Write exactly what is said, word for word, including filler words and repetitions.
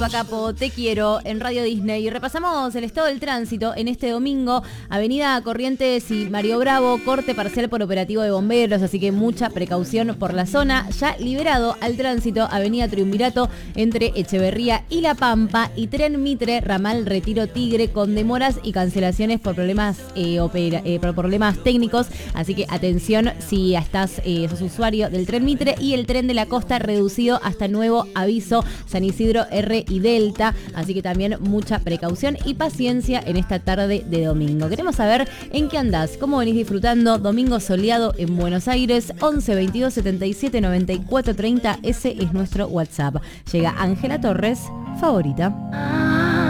Capo, te quiero en Radio Disney. Repasamos el estado del tránsito en este domingo. Avenida Corrientes y Mario Bravo, corte parcial por operativo de bomberos, así que mucha precaución por la zona. Ya liberado al tránsito Avenida Triunvirato entre Echeverría y La Pampa, y Tren Mitre, ramal Retiro Tigre, con demoras y cancelaciones por problemas eh, opera, eh, por problemas técnicos. Así que atención si estás eh, sos usuario del Tren Mitre. Y el Tren de la Costa reducido hasta nuevo aviso, San Isidro R y Delta, así que también mucha precaución y paciencia en esta tarde de domingo. Queremos saber en qué andás, cómo venís disfrutando domingo soleado en Buenos Aires. Once veintidós setenta y siete noventa y cuatro treinta, ese es nuestro WhatsApp. Llega Ángela Torres, favorita.